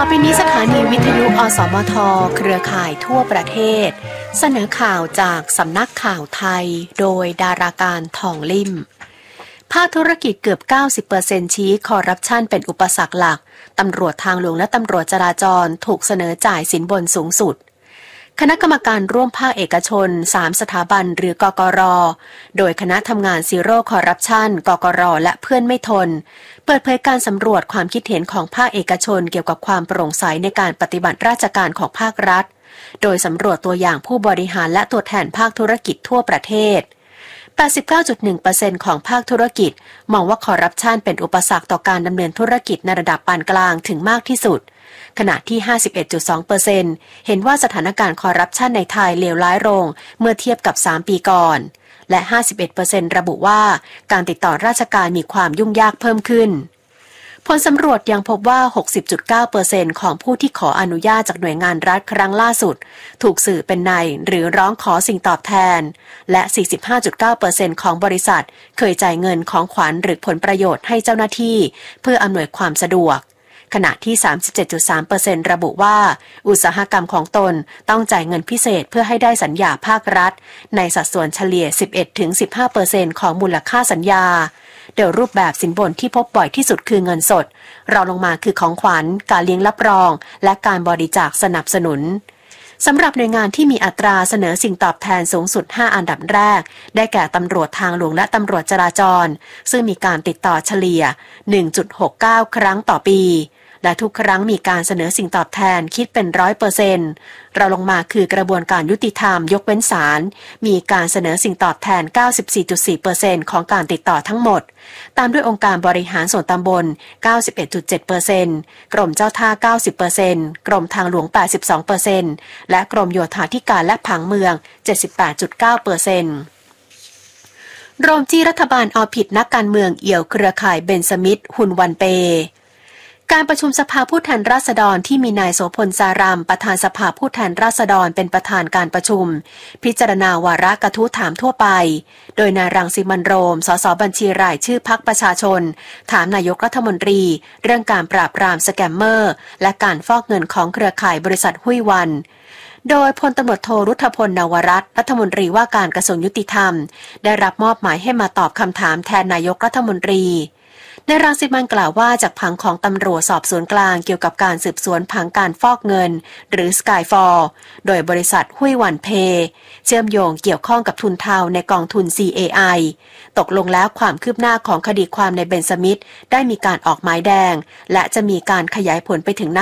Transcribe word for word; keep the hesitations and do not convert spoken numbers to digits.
อไปนี้สถานีวิทยุอสมทเครือข่ายทั่วประเทศเสนอข่าวจากสำนักข่าวไทยโดยดาราการทองลิ่มภาคธุรกิจเกือบ เก้าสิบเปอร์เซ็นต์ ชี้คอร์รัปชันเป็นอุปสรรคหลักตำรวจทางหลวงและตำรวจจราจรถูกเสนอจ่ายสินบนสูงสุดคณะกรรมการร่วมภาคเอกชนสามสถาบันหรือกกร.โดยคณะทำงานซีโร่คอร์รัปชันกกร.และเพื่อนไม่ทนเปิดเผยการสำรวจความคิดเห็นของภาคเอกชนเกี่ยวกับความโปร่งใสในการปฏิบัติราชการของภาครัฐโดยสำรวจตัวอย่างผู้บริหารและตัวแทนภาคธุรกิจทั่วประเทศ แปดสิบเก้าจุดหนึ่งเปอร์เซ็นต์ ของภาคธุรกิจมองว่าคอร์รัปชันเป็นอุปสรรคต่อการดำเนินธุรกิจในระดับปานกลางถึงมากที่สุดขณะที่ ห้าสิบเอ็ดจุดสองเปอร์เซ็นต์ เห็นว่าสถานการณ์คอร์รัปชันในไทยเลวร้ายลงเมื่อเทียบกับสามปีก่อนและ ห้าสิบเอ็ดเปอร์เซ็นต์ ระบุว่าการติดต่อราชการมีความยุ่งยากเพิ่มขึ้นผลสำรวจยังพบว่า หกสิบจุดเก้าเปอร์เซ็นต์ ของผู้ที่ขออนุญาตจากหน่วยงานรัฐครั้งล่าสุดถูกสื่อเป็นนายหรือร้องขอสิ่งตอบแทนและ สี่สิบห้าจุดเก้าเปอร์เซ็นต์ ของบริษัทเคยจ่ายเงินของขวัญหรือผลประโยชน์ให้เจ้าหน้าที่เพื่ออำนวยความสะดวกขณะที่ สามสิบเจ็ดจุดสามเปอร์เซ็นต์ ระบุว่าอุตสาหกรรมของตนต้องจ่ายเงินพิเศษเพื่อให้ได้สัญญาภาครัฐในสัดส่วนเฉลี่ย สิบเอ็ดถึงสิบห้าเปอร์เซ็นต์ ของมูลค่าสัญญาโดยรูปแบบสินบนที่พบบ่อยที่สุดคือเงินสดรองลงมาคือของขวัญการเลี้ยงรับรองและการบริจาคสนับสนุนสำหรับหน่วยงานที่มีอัตราเสนอสิ่งตอบแทนสูงสุดห้าอันดับแรกได้แก่ตำรวจทางหลวงและตำรวจจราจรซึ่งมีการติดต่อเฉลี่ย หนึ่งจุดหกเก้า ครั้งต่อปีและทุกครั้งมีการเสนอสิ่งตอบแทนคิดเป็น ร้อยเปอร์เซ็นต์ เราลงมาคือกระบวนการยุติธรรมยกเว้นศาลมีการเสนอสิ่งตอบแทน เก้าสิบสี่จุดสี่เปอร์เซ็นต์ ของการติดต่อทั้งหมดตามด้วยองค์การบริหารส่วนตำบล เก้าสิบเอ็ดจุดเจ็ดเปอร์เซ็นต์ กรมเจ้าท่า เก้าสิบเปอร์เซ็นต์ กรมทางหลวง แปดสิบสองเปอร์เซ็นต์ และกรมโยธาธิการและผังเมือง เจ็ดสิบแปดจุดเก้าเปอร์เซ็นต์ โรมจี้รัฐบาลเอาผิดนักการเมืองเอี่ยวเครือข่ายเบนสมิธฮุนวันเปการประชุมสภาผู้แทนราษฎรที่มีนายโสพลสารามประธานสภาผู้แทนราษฎรเป็นประธานการประชุมพิจารณาวาระกระทู้ถามทั่วไปโดยนายรังสิมันต์โรมสสบัญชีรายชื่อพรรคประชาชนถามนายกรัฐมนตรีเรื่องการปราบปรามสแกมเมอร์และการฟอกเงินของเครือข่ายบริษัทหุ้ยวันโดยพลตำรวจโทรุทธพลนวรัตน์รัฐมนตรีว่าการกระทรวงยุติธรรมได้รับมอบหมายให้มาตอบคำถามแทนนายกรัฐมนตรีนายรังสิมันต์กล่าวว่าจากผังของตำรวจสอบสวนกลางเกี่ยวกับการสืบสวนผังการฟอกเงินหรือ Skyfall โดยบริษัทหุ้ยหวันเพย์เชื่อมโยงเกี่ยวข้องกับทุนเทาในกองทุน ซี เอ ไอ ตกลงแล้วความคืบหน้าของคดีความในเบนสมิธได้มีการออกหมายแดงและจะมีการขยายผลไปถึงนัก